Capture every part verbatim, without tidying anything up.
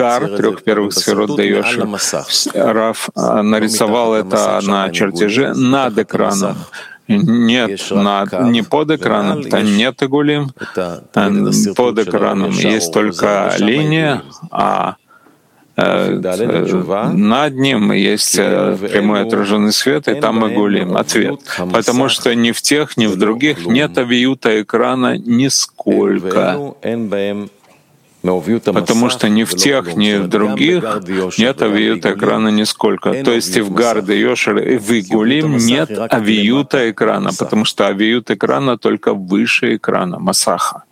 гар трех первых сферот Дейошер. Раф нарисовал это на чертеже над экраном. Нет, над, не под экраном, там нет игулим. Под экраном есть только линия, а над ним есть прямой отраженный свет, и там игулим, ответ. Потому что ни в тех, ни в других нет авиюта экрана нисколько. Потому что ни в тех, ни в других нет авиюта экрана нисколько. То есть и в гар Дейошер, и в игулим нет авиюта экрана, потому что авиют экрана только выше экрана, масаха.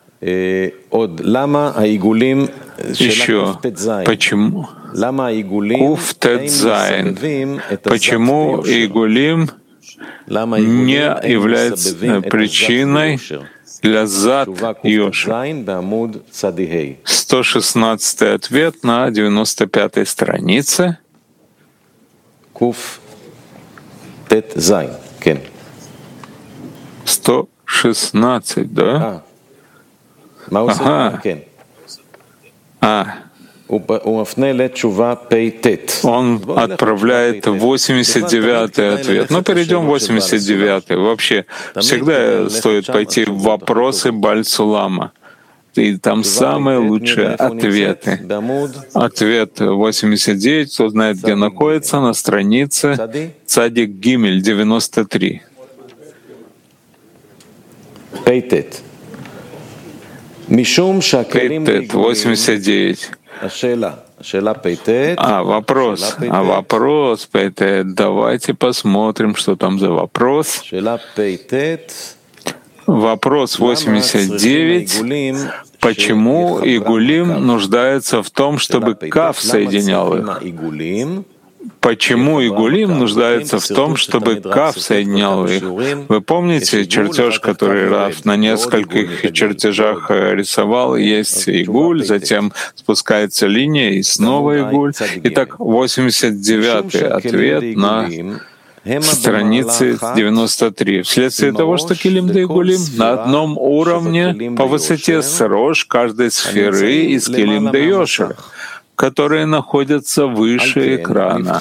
Еще почему? Куф тет зайн. Почему игулим не является причиной для зад Йошер? сто шестнадцатый ответ на девяносто пятой странице. Куф тет зайн. сто шестнадцать, да? Ага. А. Он отправляет восемьдесят девятый ответ. Ну, перейдем в восемьдесят девятый. Вообще, всегда стоит пойти в вопросы Баль-Сулама. И там самые лучшие ответы. Ответ восемьдесят девять, кто знает, где находится, на странице Цадик Гимель, девяносто три. Пейтет. Пейтет, восемьдесят девять. А, вопрос. А вопрос, Пейтет. Давайте посмотрим, что там за вопрос. Вопрос восемьдесят девять. Почему игулим нуждается в том, чтобы кав соединял их? Почему игулим нуждается в том, чтобы кав соединял их? Вы помните чертеж, который Раф на нескольких чертежах рисовал? Есть игуль, затем спускается линия и снова игуль. Итак, восемьдесят девятый ответ на странице девяносто три. Вследствие того, что килим да игулим на одном уровне по высоте с рош каждой сферы из килим да йошер, которые находятся выше экрана.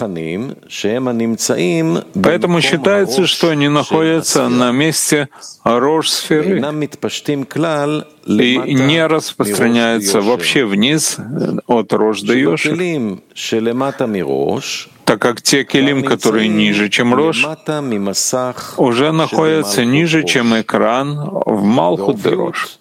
Поэтому считается, что они находятся на месте рош-сферы и не распространяются вообще вниз от рош до йошер. Так как те килим, которые ниже, чем рош, уже находятся ниже, чем экран в малхут де рош.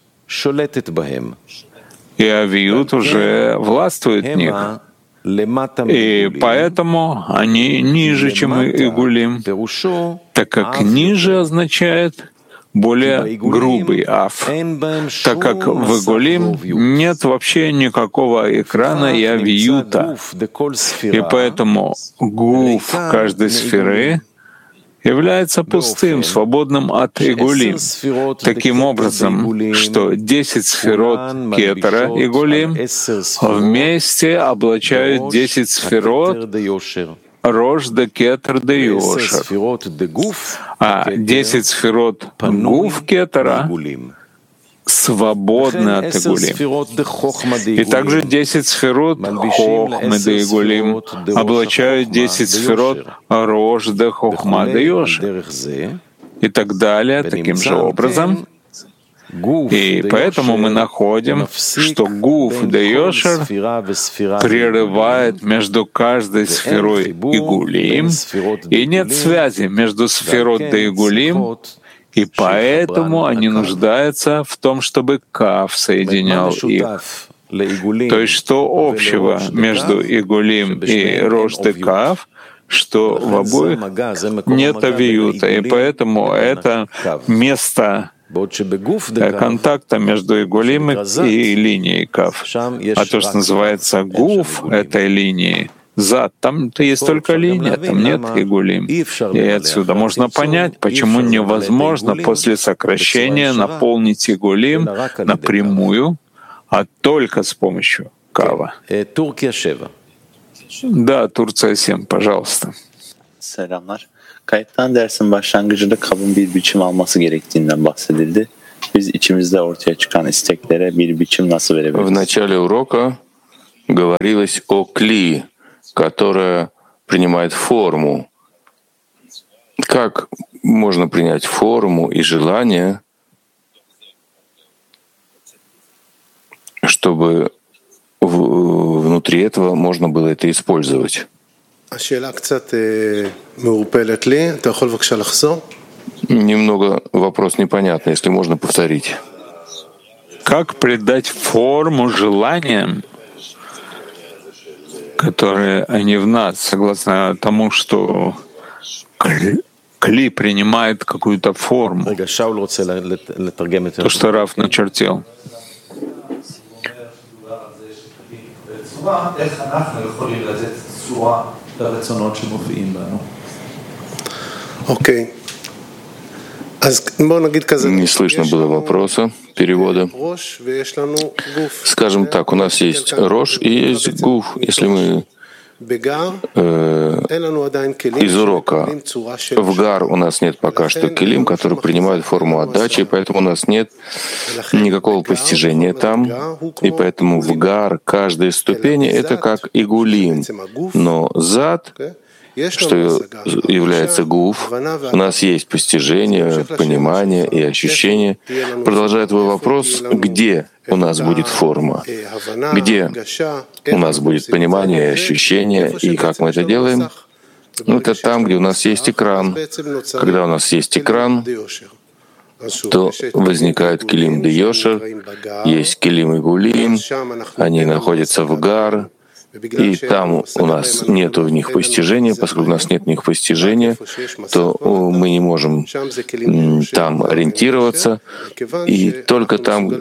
И авиют уже властвует в них. И поэтому они ниже, чем игулим, так как ниже означает более грубый аф, так как в игулим нет вообще никакого экрана и авиюта. И поэтому гуф каждой сферы является пустым, свободным от игулим. Таким образом, что десять сферот кетера игулим вместе облачают десять сферот рош де кетер де йошер, а десять сферот гуф кетера свободны от игулим. И также десять сферот хохмы де игулим облачают десять сферот рош де хохма де йошер. И так далее, таким же образом. И поэтому мы находим, что гуф де йошер прерывает между каждой сферой игулим, и нет связи между сферот де игулим, и поэтому они нуждаются в том, чтобы кав соединял их. То есть что общего между игулим и рош де кав, что в обоих нет авиюта, и поэтому это место контакта между игулим и линией кав. А то, что называется гуф этой линии, зад, там есть только линия, там нет игулим. И отсюда можно понять, почему невозможно после сокращения наполнить игулим напрямую, а только с помощью кава. Да, Турция семь, пожалуйста. Selamlar. Kayıttan dersin başlangıcında kabın bir biçim alması gerektiğinden bahsedildi. Biz içimizde ortaya çıkan isteklere bir biçim nasıl verebiliriz? В начале урока говорилось о кли, которая принимает форму. Как можно принять форму и желание, чтобы в, внутри этого можно было это использовать? Немного вопрос непонятный, если можно повторить. Как придать форму желаниям, которые они в нас, согласно тому, что кли принимает какую-то форму, то, что Рав начертил. Окей. Не слышно было вопроса, перевода. Скажем так, у нас есть рош и есть гуф. Если мы э, из урока в гар у нас нет пока что келим, который принимает форму отдачи, поэтому у нас нет никакого постижения там, и поэтому в гар каждая ступень — это как игулим, но зад, что является гуф, у нас есть постижение, понимание и ощущение. Продолжая твой вопрос, где у нас будет форма? Где у нас будет понимание и ощущение? И как мы это делаем? Ну, это там, где у нас есть экран. Когда у нас есть экран, то возникает килим де йошер, есть килим и гулим, они находятся в гар, и там у нас нет в них постижения. Поскольку у нас нет в них постижения, то мы не можем там ориентироваться. И только там,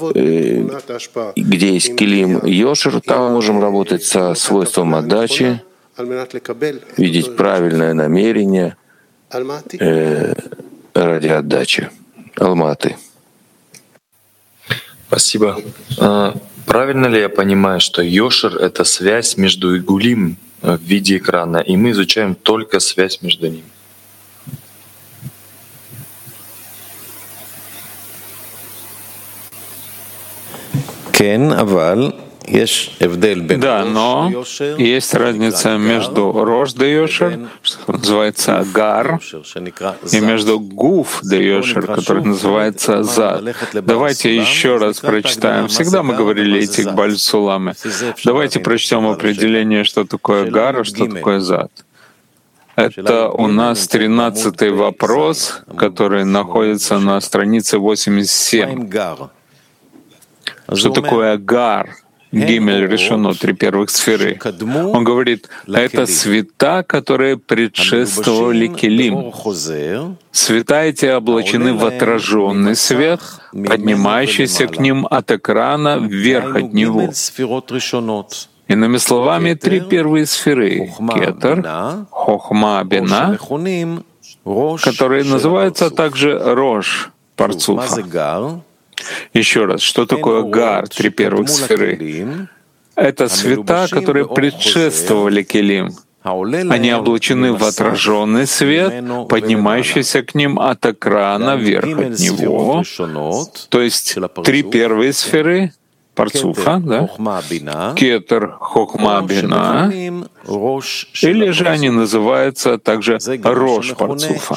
где есть килим йошер, там мы можем работать со свойством отдачи, видеть правильное намерение э, ради отдачи. Алматы. Спасибо. Правильно ли я понимаю, что йошер — это связь между игулим в виде экрана, и мы изучаем только связь между ними? Да, но есть разница между рош де йошер, что называется гар, и между гуф де йошер, который называется зад. Давайте еще раз прочитаем. Всегда мы говорили эти бальсуламы. Давайте прочтем определение, что такое гар, а что такое зад. Это у нас тринадцатый вопрос, который находится на странице восемьдесят семь. Что такое гар? Гимель решено, три первых сферы. Он говорит, это света, которые предшествовали келим. Света эти облачены в отраженный свет, поднимающийся к ним от экрана вверх от него. Иными словами, три первые сферы — кетер, хохма, бина, которые называются также рош, парцуфа. Еще раз, что такое гар, три первых сферы? Это света, которые предшествовали келим. Они облачены в отраженный свет, поднимающийся к ним от экрана вверх от него. То есть три первые сферы — парцуфа, да? Кетер, хохма, бина. Или же они называются также рош парцуфа.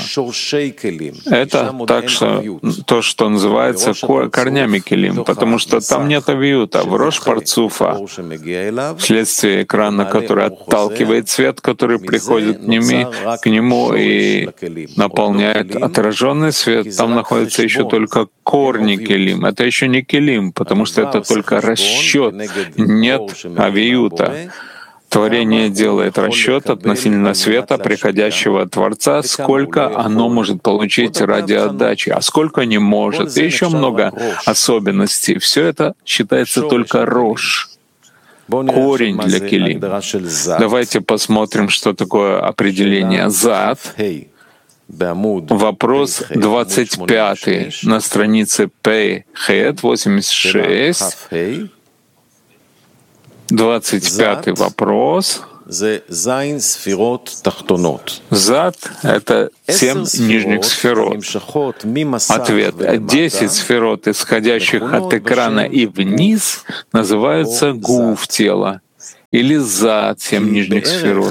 Это так, что то, что называется корнями келим, потому что там нет авиюта. В рош парцуфа, вследствие экрана, который отталкивает свет, который приходит к нему, к нему и наполняет отраженный свет, там находятся еще только корни келим. Это еще не келим, потому что это только расчет, нет авиюта. Творение делает расчет относительно света, приходящего от Творца, сколько оно может получить ради отдачи, а сколько не может, и еще много особенностей. Все это считается только рош, корень для келим. Давайте посмотрим, что такое определение зад. Вопрос двадцать пятый на странице Пей Хет восемьдесят шесть. двадцать пятый вопрос. Зад — это семь нижних сферот. Ответ. Десять сферот, исходящих от экрана и вниз, называются гуф тела. или зад семь нижних сферот.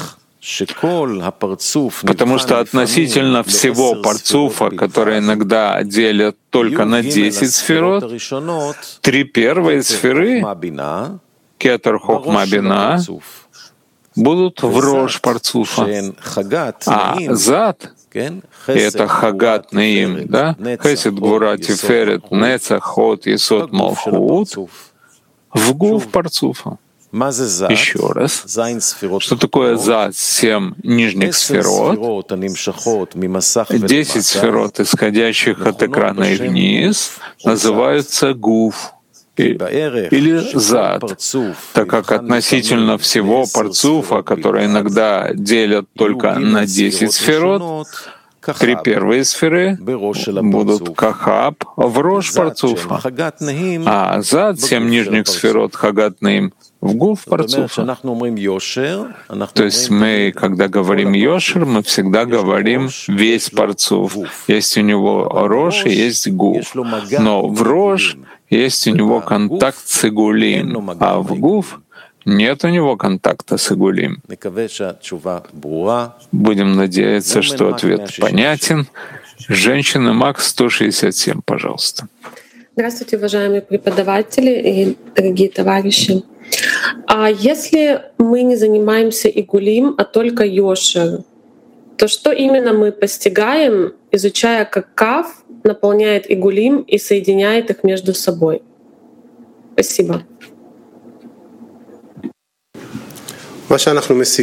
Потому что относительно всего парцуфа, который иногда делят только на десять сферот, три первые сферы, кетер, хохма, бина, будут в рож парцуфа. А зад, это хагат неим, да, хесед, гвура, тиферет, нецах, ход, есот, малхут, в гуф парцуфа. Еще раз, что такое зад? Семь нижних сферот, десять сферот, исходящих от экрана и вниз, называются гуф или зад, так как относительно всего парцуфа, который иногда делят только на десять сферот, три первые сферы будут кахаб в рож парцуфа, а зад, семь нижних сферот, хагат неим, в гуф парцуфа. То есть мы, когда говорим йошер, мы всегда говорим весь парцуф. Есть у него рож и есть гуф. Но в рож есть у него контакт с игулим, а в гуф нет у него контакта с игулим. Будем надеяться, что ответ понятен. Женщина Макс сто шестьдесят семь, пожалуйста. Здравствуйте, уважаемые преподаватели и дорогие товарищи. А если мы не занимаемся игулим, а только йошер, то что именно мы постигаем, изучая, как кав наполняет игулим и соединяет их между собой? Спасибо. То, что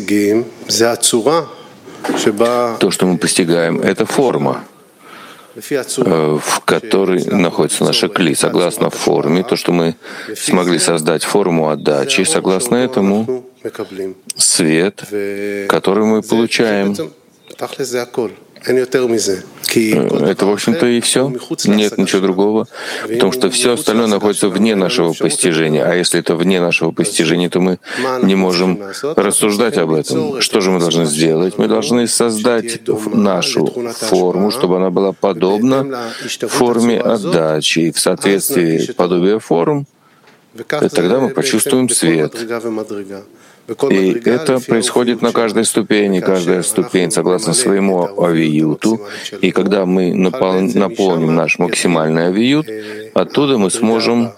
мы постигаем, это форма, в которой находится наша кли. Согласно форме, то, что мы смогли создать форму отдачи, согласно этому свет, который мы получаем. Это, в общем-то, и все. Нет ничего другого, потому что все остальное находится вне нашего постижения. А если это вне нашего постижения, то мы не можем рассуждать об этом. Что же мы должны сделать? Мы должны создать нашу форму, чтобы она была подобна форме отдачи. И в соответствии подобия форм, тогда мы почувствуем свет. И это происходит на каждой ступени, каждая ступень согласно своему авиюту. И когда мы напол- наполним наш максимальный авиют, оттуда мы сможем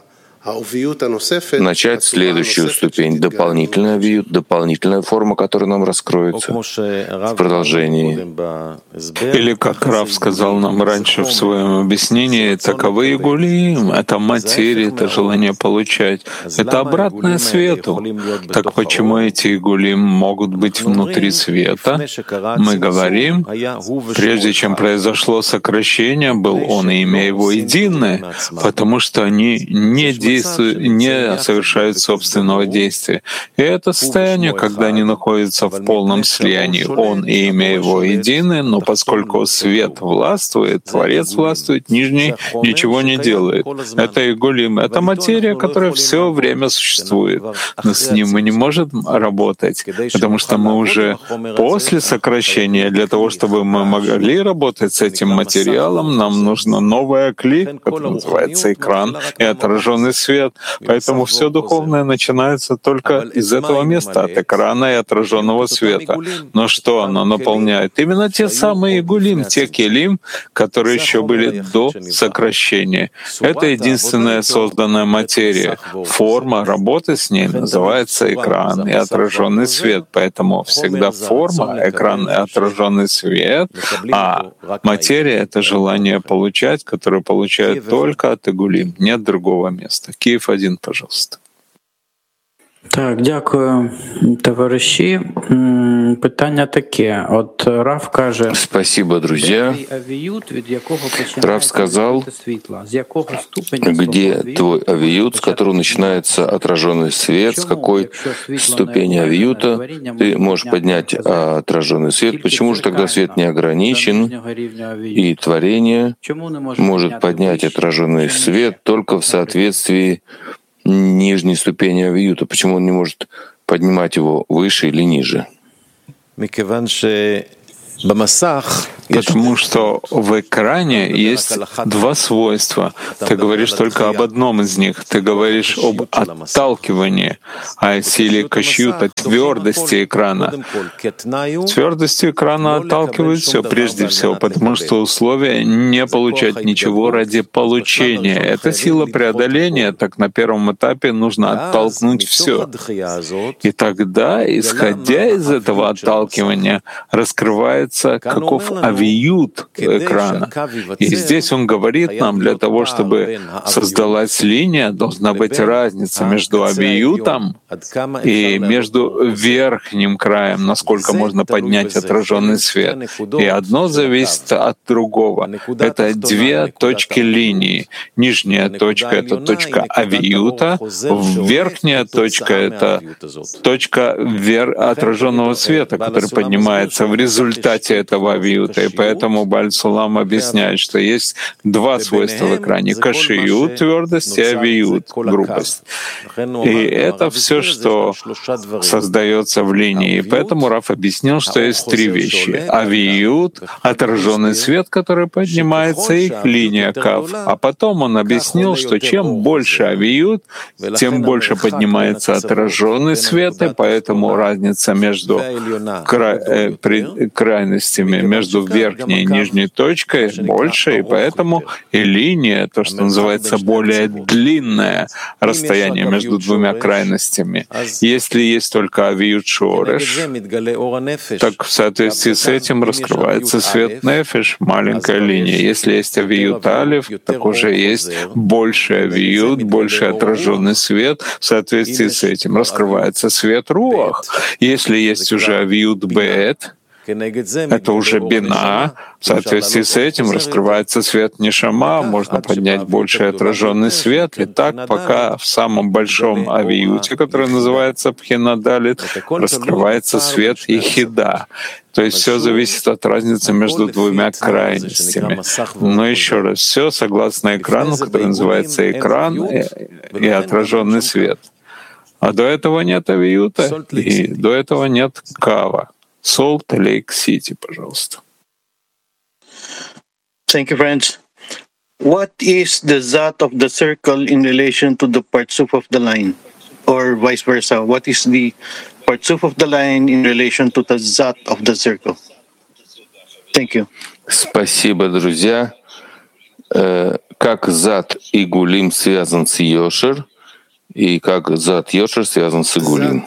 начать следующую ступень, дополнительный авиют, дополнительная форма, которая нам раскроется в продолжении. Или, как Рав сказал нам раньше в своем объяснении, таковы игулим, это материя, это желание получать, это обратное свету. Так почему эти игулим могут быть внутри света? Мы говорим, прежде чем произошло сокращение, был он и имя его единое, потому что они не действуют, не совершают собственного действия. И это состояние, когда они находятся в полном слиянии. Он и имя его едины, но поскольку свет властвует, Творец властвует, нижний ничего не делает. Это игулим, это материя, которая все время существует. Но с ним мы не можем работать, потому что мы уже после сокращения. Для того, чтобы мы могли работать с этим материалом, нам нужно новая кли, которая называется экран, и отраженный свет. Поэтому все духовное начинается только из этого места, от экрана и отраженного света. Но что оно наполняет? Именно те самые игулим, те келим, которые еще были до сокращения. Это единственная созданная материя. Форма работы с ней называется экран и отраженный свет. Поэтому всегда форма, экран и отраженный свет, а материя — это желание получать, которое получает только от игулим. Нет другого места. Киев один, пожалуйста. Так, дякую, товариші. Питання таке. От Рав каже, спасибо, друзья. Рав сказал, где твой авиют, с которого начинается отраженный свет, с какой ступени авиюта ты можешь поднять отраженный свет. Почему же тогда свет не ограничен, и творение может поднять отраженный свет только в соответствии нижней ступени авиюта? Почему он не может поднимать его выше или ниже? Потому что в экране есть два свойства. Ты говоришь только об одном из них. Ты говоришь об отталкивании, о силе кашьют, о твердости экрана. Твердостью экрана отталкивает все прежде всего, потому что условие не получать ничего ради получения. Это сила преодоления, так на первом этапе нужно оттолкнуть все. И тогда, исходя из этого отталкивания, раскрывается каков авиют экрана. И здесь он говорит нам, для того, чтобы создалась линия, должна быть разница между авиютом и между верхним краем, насколько можно поднять отраженный свет. И одно зависит от другого. Это две точки линии. Нижняя точка — это точка авиюта, верхняя точка — это точка вер... отраженного света, который поднимается в результате этого авиюта. И поэтому Бааль Сулам объясняет, что есть два свойства в экране — кашиют, твердость, и авиют, грубость. И это все, что создается в линии. И поэтому Раф объяснил, что есть три вещи: авиют, отраженный свет, который поднимается, и линия кав. А потом он объяснил, что чем больше авиют, тем больше поднимается отраженный свет, и поэтому разница между кра... э, при... крайностями, между верхней и нижней точкой больше, и поэтому и линия, то, что называется, более длинное расстояние между двумя крайностями. Если есть только авиют шореш, так в соответствии с этим раскрывается свет нефеш, маленькая линия. Если есть авиют алиф, так уже есть больше авиют, больше отраженный свет. В соответствии с этим раскрывается свет руах. Если есть уже авиют бет, это уже бина. В соответствии с этим раскрывается свет нишама, можно поднять больше отраженный свет. И так, пока в самом большом авиюте, который называется Пхина Далит, раскрывается свет Ихида. То есть все зависит от разницы между двумя крайностями. Но еще раз, все согласно экрану, который называется экран и, и отраженный свет. А до этого нет авиюта, и до этого нет кава. Солт Лейк Сити, пожалуйста. Thank you, friends. What is the zat of the circle in relation to the partsuf of the line, or vice versa? What is the partsuf of the line in relation to the zat of the circle? Thank you. Спасибо, друзья. Как зат и гулим связан с йошер, и как зат йошер связан с игулим?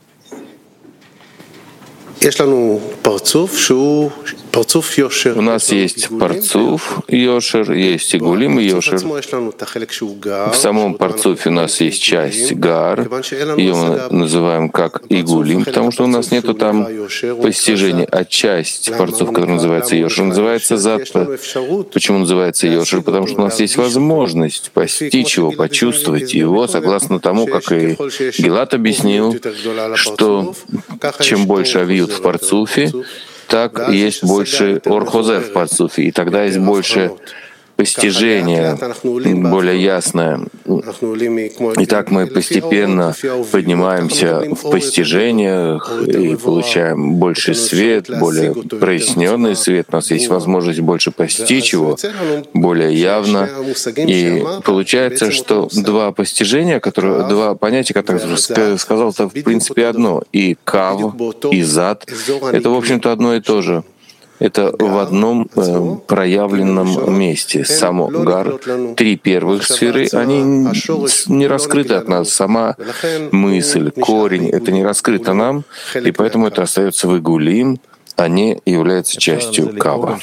У нас есть парцуф йошер, есть игулим и йошер. В самом парцуфе у нас есть часть гар, ее мы называем как игулим, потому что у нас нету там постижения, а часть парцуф, которая называется йошер, называется зат. Почему называется йошер? Потому что у нас есть возможность постичь его, почувствовать его, согласно тому, как и Гилат объяснил, что чем больше авиют в парцуфе, так есть больше орхозе в парцуфе, и тогда есть больше постижение более ясное. Итак, мы постепенно поднимаемся в постижениях и получаем больше свет, более проясненный свет. У нас есть возможность больше постичь его более явно. И получается, что два постижения, которые, два понятия, которые я сказал, это в принципе одно. И кав, и зад — это, в общем-то, одно и то же. Это в одном э, проявленном месте. Само гар, три первых сферы, они не раскрыты от нас. Сама мысль, корень — это не раскрыто нам, и поэтому это остается в игулим, а не является частью кава.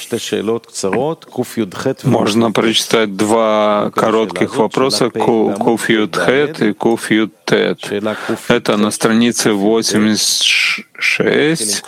Можно прочитать два коротких вопроса, Куф Юд Хет и Куф Юд Тет. Это на странице восемьдесят шесть.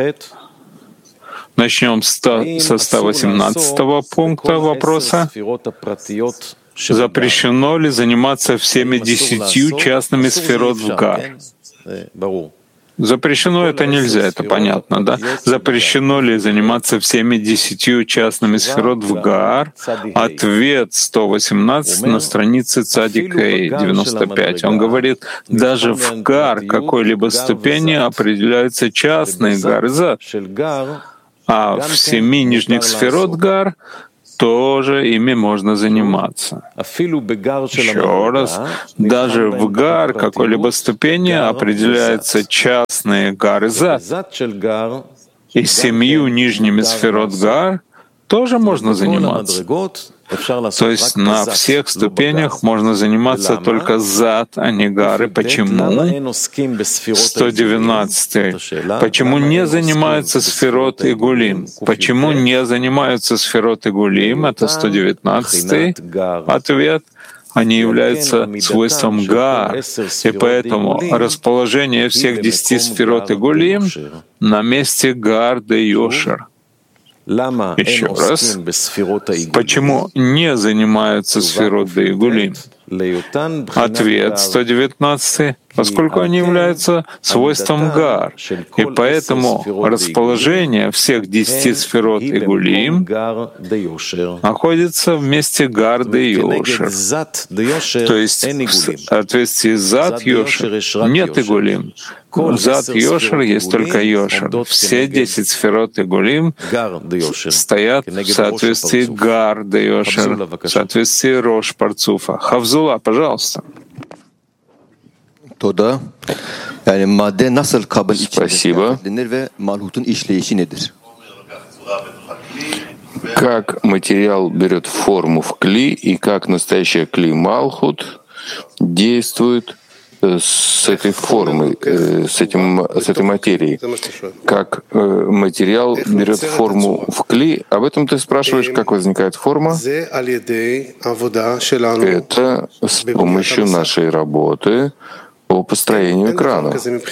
Начнем со сто восемнадцатого пункта вопроса. Запрещено ли заниматься всеми десятью частными сферот в гар? Запрещено это нельзя, это понятно, да? Запрещено ли заниматься всеми десятью частными сферот в гар? Ответ сто восемнадцать на странице Цадик Эй девяносто пять. Он говорит, даже в гар какой-либо ступени определяются частные гары зад. А в семи нижних сферот Гар тоже ими можно заниматься. Еще раз, даже в Гар какой-либо ступени определяются частные Гар и Зат. И семью нижними сферот Гар тоже можно заниматься. То есть на всех ступенях можно заниматься только Зат, а не Гары. Почему? сто девятнадцатый. Почему не занимаются сферот и Гулим? Почему не занимаются сферот и Гулим? Это сто девятнадцатый ответ. Они являются свойством Гар, и поэтому расположение всех десяти сферот и Гулим на месте Гар де Йошер. Еще раз, почему не занимаются сферот де Гулим? Ответ сто девятнадцатый. Поскольку они являются свойством Гар, и поэтому расположение всех десяти сферот и Гулим находится в месте Гар де Йошер. То есть в соответствии с Зат Йошер нет и Гулим. Зат Йошер есть только Йошер. Все десять сферот и Гулим стоят в соответствии Гар де Йошер, в соответствии Рош Парцуфа. Хавзула, пожалуйста. Спасибо. Как материал берет форму в кли и как настоящая кли Малхут действует с этой формой, с, этим, с этой материей. Как материал берет форму в кли. Об этом ты спрашиваешь, как возникает форма? Это с помощью нашей работы по построению экрана.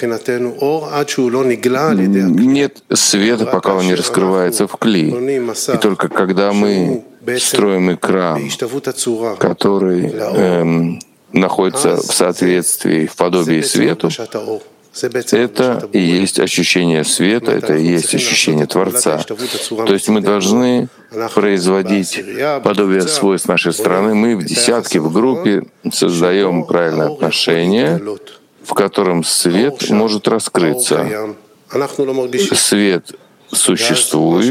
Нет света, пока он не раскрывается в кли. И только когда мы строим экран, который эм, находится в соответствии, в подобии свету, это и есть ощущение света, это и есть ощущение Творца. То есть мы должны производить подобие свойств нашей страны. Мы в десятке, в группе создаем правильное отношение, в котором свет может раскрыться. Свет существует,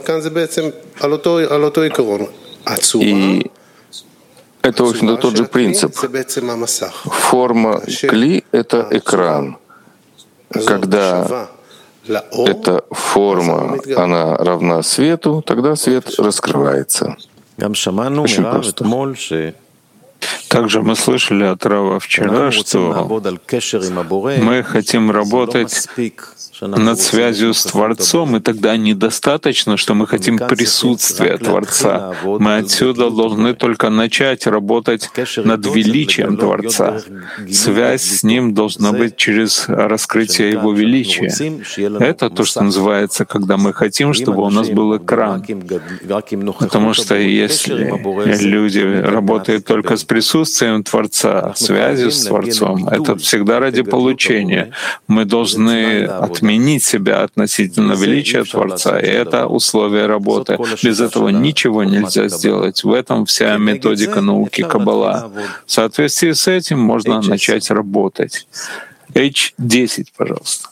и это, в общем-то, тот же принцип. Форма кли — это экран. Когда эта форма, она равна свету, тогда свет раскрывается. Очень просто. Также мы слышали от Рава вчера, что мы хотим работать над связью с Творцом, и тогда недостаточно, что мы хотим присутствия Творца. Мы отсюда должны только начать работать над величием Творца. Связь с Ним должна быть через раскрытие Его величия. Это то, что называется, когда мы хотим, чтобы у нас был экран. Потому что если люди работают только с присутствием Творца, связью с Творцом, это всегда ради получения. Мы должны отменить изменить себя относительно величия Творца, и это условие работы. Без этого ничего нельзя сделать. В этом вся методика науки Каббала. В соответствии с этим можно начать работать. эйч десять, пожалуйста.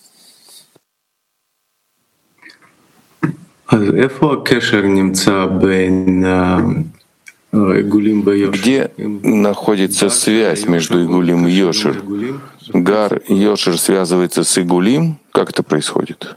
Где находится связь между Игулим и Йошер? Гар Йошер связывается с Игулим? Как это происходит?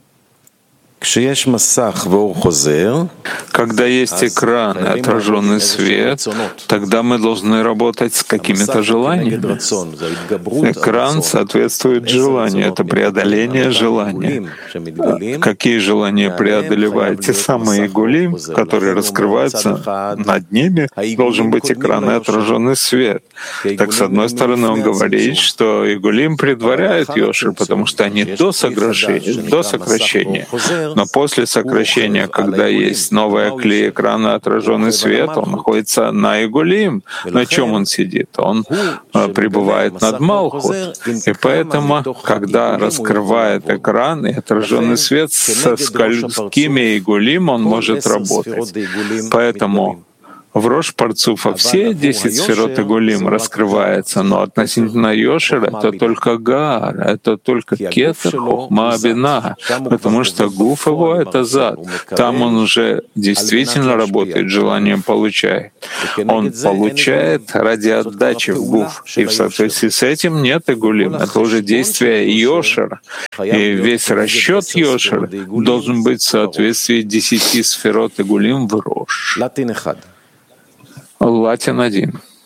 Когда есть экран и отраженный свет, тогда мы должны работать с какими-то желаниями. Экран соответствует желанию, это преодоление желания. Какие желания преодолевают? Те самые игулим, которые раскрываются над ними, должен быть экран и отраженный свет. Так, с одной стороны, он говорит, что игулим предваряют Йошер, потому что они до сокращения, до сокращения. Но после сокращения, когда есть новая клей экрана, отраженный свет, он находится на Игулим. На чем он сидит? Он пребывает над Малхут. И поэтому, когда раскрывает экран и отраженный свет, со сколькими Игулим он может работать. Поэтому В Рош Парцуфа все десять сферот Игулим раскрываются, но относительно Йошер это только Гар, это только Кетер, Хохма, Бина, потому что Гуф его — это Зад. Там он уже действительно работает, желанием получает. Он получает ради отдачи в Гуф, и в соответствии с этим нет Игулим. Это уже действие Йошер, и весь расчет Йошер должен быть в соответствии десяти сферот Игулим в Рош. Латин один.